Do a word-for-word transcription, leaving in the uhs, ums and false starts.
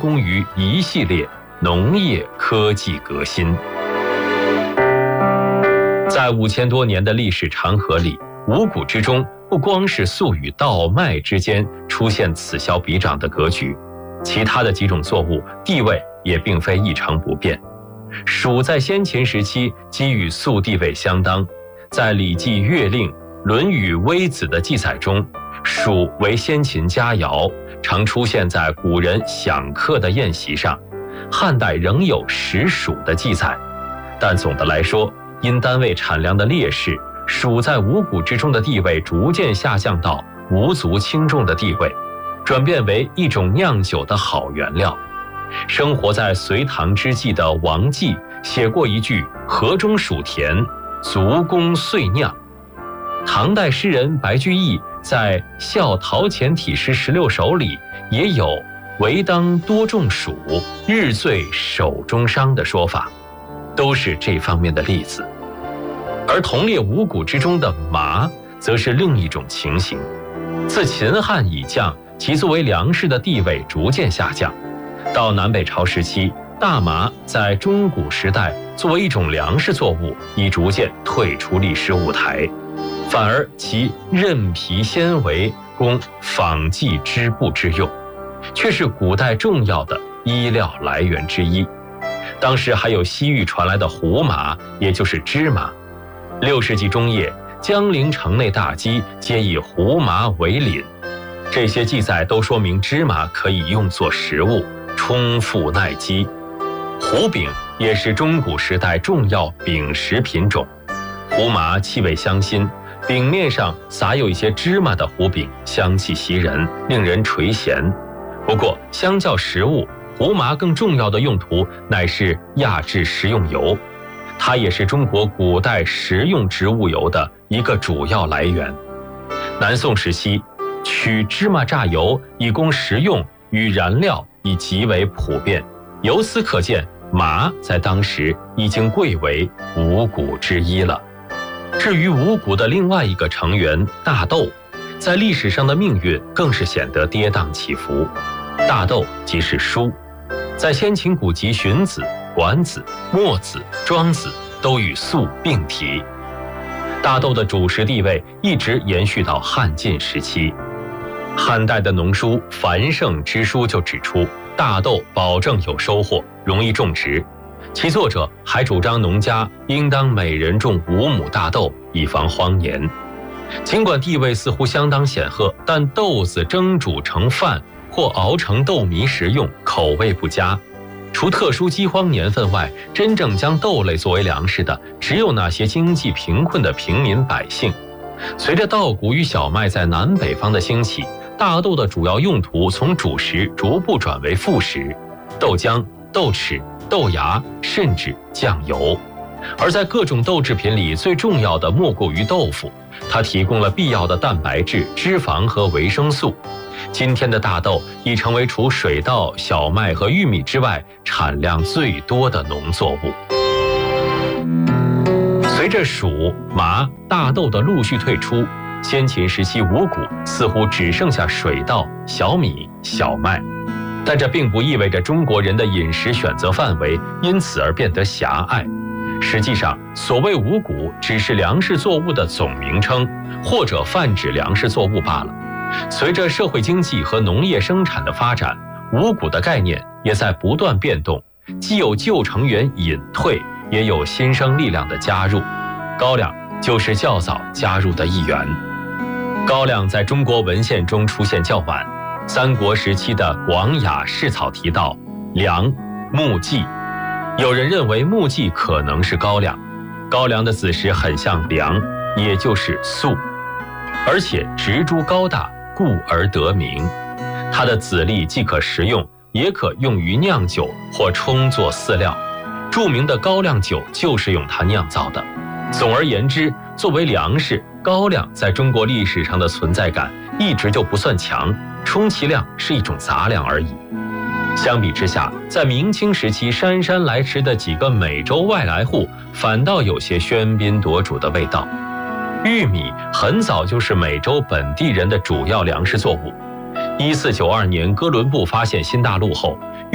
功于一系列农业科技革新。在五千多年的历史长河里，五谷之中不光是粟与稻麦之间出现此消彼长的格局，其他的几种作物地位也并非一成不变。黍在先秦时期即与粟地位相当，在《礼记·乐令》《论语·微子》的记载中，黍为先秦佳肴，常出现在古人享客的宴席上。汉代仍有食黍的记载，但总的来说，因单位产量的劣势，黍在五谷之中的地位逐渐下降到无足轻重的地位，转变为一种酿酒的好原料。生活在隋唐之际的王继写过一句“河中黍田，足供岁酿”。唐代诗人白居易在《笑陶潜体诗十六首》里也有“唯当多种黍，日醉手中伤”的说法，都是这方面的例子。而同列五谷之中的麻则是另一种情形。自秦汉以降，其作为粮食的地位逐渐下降，到南北朝时期，大麻在中古时代作为一种粮食作物已逐渐退出历史舞台，反而其韧皮纤维供纺绩织布之用，却是古代重要的衣料来源之一。当时还有西域传来的胡麻，也就是芝麻。六世纪中叶，江陵城内大饥，皆以胡麻为廪。这些记载都说明芝麻可以用作食物，充腹耐饥。胡饼也是中古时代重要饼食品种。胡麻气味香辛，饼面上撒有一些芝麻的胡饼，香气袭人，令人垂涎。不过，相较食物，胡麻更重要的用途乃是压制食用油。它也是中国古代食用植物油的一个主要来源。南宋时期，取芝麻榨油以供食用与燃料已极为普遍，由此可见，麻在当时已经贵为五谷之一了。至于五谷的另外一个成员大豆，在历史上的命运更是显得跌宕起伏。大豆即是书，在先秦古籍《荀子》《管子》《墨子》《庄子》都与粟并提。大豆的主食地位一直延续到汉晋时期。汉代的农书《繁盛之书》就指出，大豆保证有收获，容易种植。其作者还主张农家应当每人种五亩大豆，以防荒年。尽管地位似乎相当显赫，但豆子蒸煮成饭或熬成豆糜食用，口味不佳。除特殊饥荒年份外，真正将豆类作为粮食的，只有那些经济贫困的平民百姓。随着稻谷与小麦在南北方的兴起，大豆的主要用途从主食逐步转为副食，豆浆、豆豉、豆芽，甚至酱油。而在各种豆制品里，最重要的莫过于豆腐，它提供了必要的蛋白质、脂肪和维生素。今天的大豆已成为除水稻、小麦和玉米之外产量最多的农作物。随着黍、麻、大豆的陆续退出，先秦时期五谷似乎只剩下水稻、小米、小麦。但这并不意味着中国人的饮食选择范围因此而变得狭隘。实际上，所谓五谷只是粮食作物的总名称，或者泛指粮食作物罢了。随着社会经济和农业生产的发展，五谷的概念也在不断变动，既有旧成员隐退，也有新生力量的加入。高粱就是较早加入的一员。高粱在中国文献中出现较晚，三国时期的《广雅释草》提到梁、木季，有人认为木季可能是高粱。高粱的子实很像梁，也就是粟，而且植株高大，故而得名。它的籽粒既可食用，也可用于酿酒或充作饲料。著名的高粱酒就是用它酿造的。总而言之，作为粮食，高粱在中国历史上的存在感一直就不算强，充其量是一种杂粮而已。相比之下，在明清时期姗姗来迟的几个美洲外来户反倒有些喧宾夺主的味道。玉米很早就是美洲本地人的主要粮食作物。一四九二年哥伦布发现新大陆后，